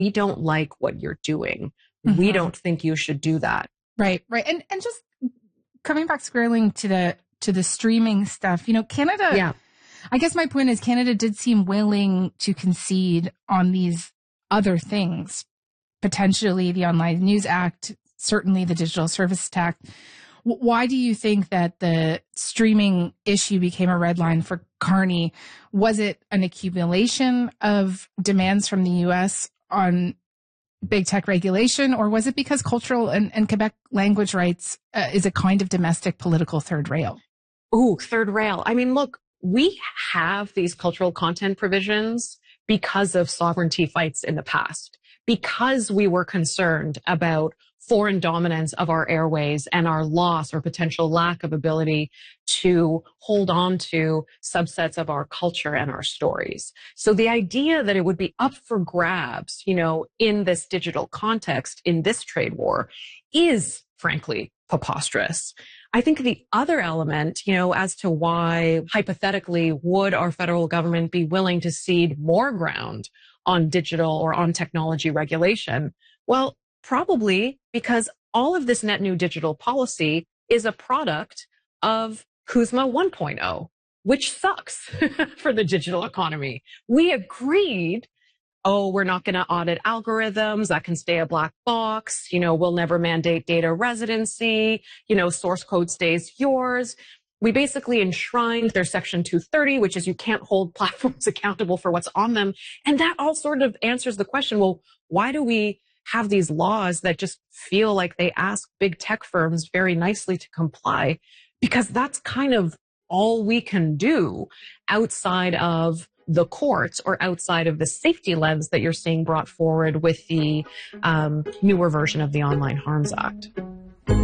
we don't like what you're doing. We don't think you should do that. Right. And just coming back squarely to the streaming stuff, Canada, I guess my point is Canada did seem willing to concede on these other things, potentially the Online News Act, certainly the Digital Services Act. Why do you think that the streaming issue became a red line for Carney? Was it an accumulation of demands from the U.S. on big tech regulation, or was it because cultural and Quebec language rights is a kind of domestic political third rail? Ooh, third rail. I mean, look, we have these cultural content provisions because of sovereignty fights in the past, because we were concerned about foreign dominance of our airways and our loss or potential lack of ability to hold on to subsets of our culture and our stories. So the idea that it would be up for grabs, in this digital context, in this trade war, is frankly preposterous. I think the other element, as to why hypothetically would our federal government be willing to cede more ground on digital or on technology regulation? Well, probably because all of this net new digital policy is a product of CUSMA 1.0, which sucks for the digital economy. We agreed, we're not going to audit algorithms. That can stay a black box. We'll never mandate data residency. Source code stays yours. We basically enshrined their Section 230, which is you can't hold platforms accountable for what's on them. And that all sort of answers the question, well, why do we have these laws that just feel like they ask big tech firms very nicely to comply? Because that's kind of all we can do outside of the courts or outside of the safety lens that you're seeing brought forward with the newer version of the Online Harms Act.